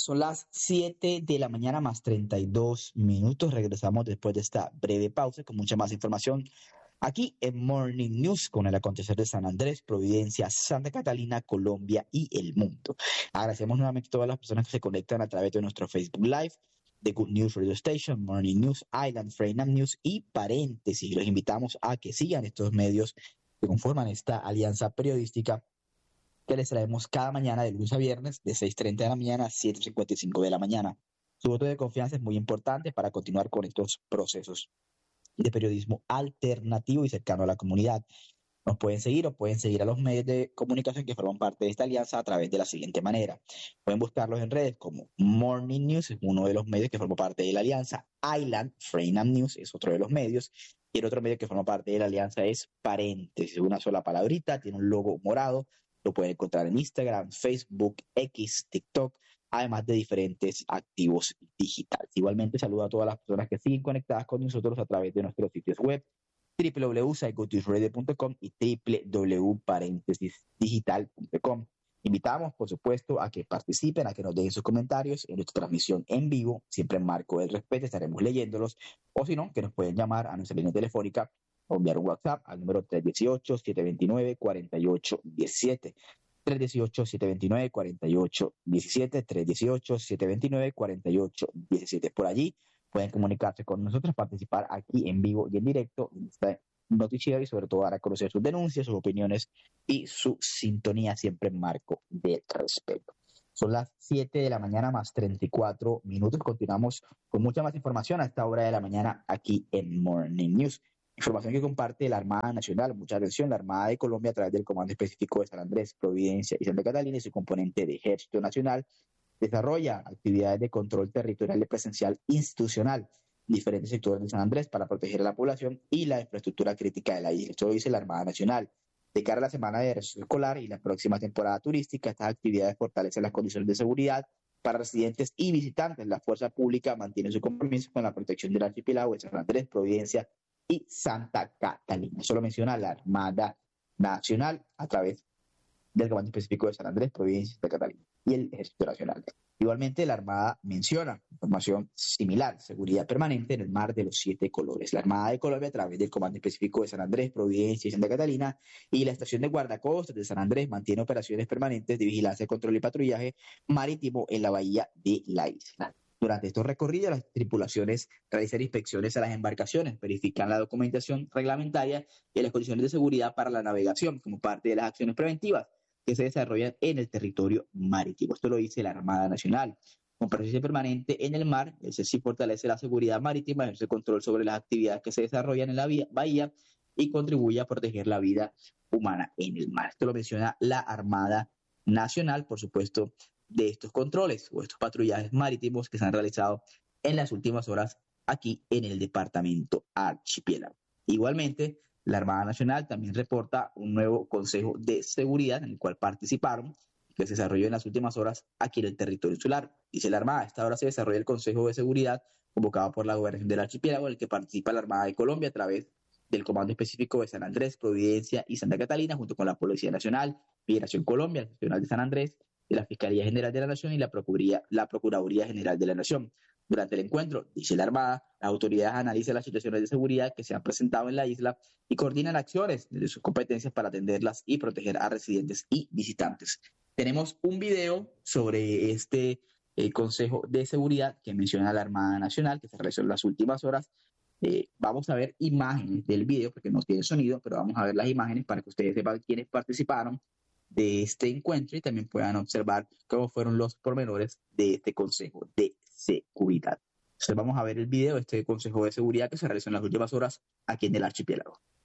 Son las 7 de la mañana más 32 minutos. Regresamos después de esta breve pausa con mucha más información aquí en Morning News con el acontecer de San Andrés, Providencia, Santa Catalina, Colombia y el mundo. Agradecemos nuevamente a todas las personas que se conectan a través de nuestro Facebook Live, The Good News Radio Station, Morning News, Island, Freynam News y Paréntesis. Los invitamos a que sigan estos medios que conforman esta alianza periodística que les traemos cada mañana de lunes a viernes de 6:30 de la mañana a 7:55 de la mañana. Su voto de confianza es muy importante para continuar con estos procesos de periodismo alternativo y cercano a la comunidad. Nos pueden seguir o pueden seguir a los medios de comunicación que forman parte de esta alianza a través de la siguiente manera. Pueden buscarlos en redes como Morning News, es uno de los medios que forma parte de la alianza. Island, Freynam News es otro de los medios. Y el otro medio que forma parte de la alianza es Paréntesis, una sola palabrita, tiene un logo morado. Lo pueden encontrar en Instagram, Facebook, X, TikTok, además de diferentes activos digitales. Igualmente saludo a todas las personas que siguen conectadas con nosotros a través de nuestros sitios web www.psychotishradio.com y www.parentesisdigital.com. Invitamos, por supuesto, a que participen, a que nos dejen sus comentarios en nuestra transmisión en vivo, siempre en marco del respeto, estaremos leyéndolos, o si no, que nos pueden llamar a nuestra línea telefónica o enviar un WhatsApp al número 318-729-4817. 318-729-4817, 318-729-4817. Por allí pueden comunicarse con nosotros, participar aquí en vivo y en directo en esta noticiero y sobre todo dar a conocer sus denuncias, sus opiniones y su sintonía siempre en marco de respeto. Son las 7 de la mañana más 34 minutos. Continuamos con mucha más información a esta hora de la mañana aquí en Morning News. Información que comparte la Armada Nacional, mucha atención, la Armada de Colombia a través del Comando Específico de San Andrés, Providencia y Santa Catalina y su componente de Ejército Nacional, desarrolla actividades de control territorial y presencial institucional en diferentes sectores de San Andrés para proteger a la población y la infraestructura crítica de la isla. Esto lo dice la Armada Nacional. De cara a la semana de receso escolar y la próxima temporada turística, estas actividades fortalecen las condiciones de seguridad para residentes y visitantes. La fuerza pública mantiene su compromiso con la protección del archipiélago de San Andrés, Providencia y Santa Catalina. Eso lo menciona la Armada Nacional a través del Comando Específico de San Andrés, Providencia y Santa Catalina y el Ejército Nacional. Igualmente, la Armada menciona información similar, seguridad permanente en el mar de los 7 colores. La Armada de Colombia, a través del Comando Específico de San Andrés, Providencia y Santa Catalina y la Estación de Guardacostas de San Andrés, mantiene operaciones permanentes de vigilancia, control y patrullaje marítimo en la bahía de la isla. Durante estos recorridos, las tripulaciones realizan inspecciones a las embarcaciones, verifican la documentación reglamentaria y las condiciones de seguridad para la navegación como parte de las acciones preventivas que se desarrollan en el territorio marítimo. Esto lo dice la Armada Nacional. Con presencia permanente en el mar, el CECI fortalece la seguridad marítima, ejerce control sobre las actividades que se desarrollan en la bahía y contribuye a proteger la vida humana en el mar. Esto lo menciona la Armada Nacional, por supuesto, de estos controles o estos patrullajes marítimos que se han realizado en las últimas horas aquí en el departamento Archipiélago. Igualmente, la Armada Nacional también reporta un nuevo Consejo de Seguridad en el cual participaron, que se desarrolló en las últimas horas aquí en el territorio insular. Dice la Armada, a esta hora se desarrolla el Consejo de Seguridad convocado por la Gobernación del Archipiélago, en el que participa la Armada de Colombia a través del Comando Específico de San Andrés, Providencia y Santa Catalina, junto con la Policía Nacional, Migración Colombia, el Nacional de San Andrés, de la Fiscalía General de la Nación y la Procuraduría General de la Nación. Durante el encuentro, dice la Armada, las autoridades analizan las situaciones de seguridad que se han presentado en la isla y coordinan acciones desde sus competencias para atenderlas y proteger a residentes y visitantes. Tenemos un video sobre este Consejo de Seguridad que menciona la Armada Nacional, que se realizó en las últimas horas. Vamos a ver imágenes del video, porque no tiene sonido, pero vamos a ver las imágenes para que ustedes sepan quiénes participaron de este encuentro y también puedan observar cómo fueron los pormenores de este Consejo de Seguridad. Entonces vamos a ver el video de este Consejo de Seguridad que se realizó en las últimas horas aquí en el archipiélago.